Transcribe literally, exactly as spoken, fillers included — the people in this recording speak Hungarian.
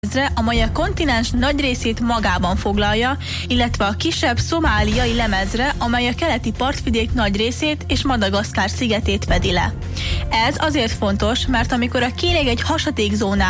lemezre, amely a kontinens nagy részét magában foglalja, illetve a kisebb szomáliai lemezre, amely a keleti partvidék nagy részét és Madagaszkár szigetét fedi le. Ez azért fontos, mert amikor a kéreg egy hasadékzónában